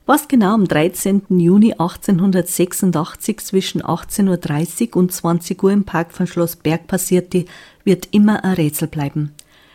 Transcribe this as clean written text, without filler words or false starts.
Was genau am 13. Juni 1886 zwischen 18:30 Uhr und 20 Uhr im Park von Schloss Berg passierte, wird immer ein Rätsel bleiben.